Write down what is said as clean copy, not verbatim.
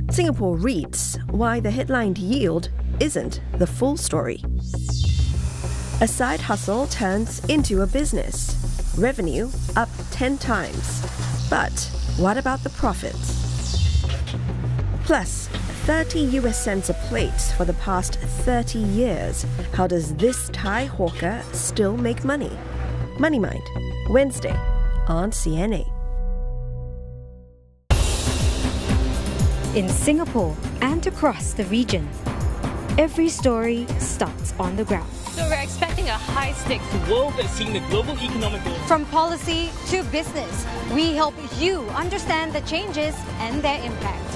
Singapore REITs, why the headline yield isn't the full story. A side hustle turns into a business. Revenue up 10 times. But what about the profits? Plus, 30 US cents a plate for the past 30 years. How does this Thai hawker still make money? Money Mind, Wednesday on CNA. In Singapore and across the region, every story starts on the ground. So we're expecting a high-stakes world that's seeing the global economic growth. From policy to business, we help you understand the changes and their impact.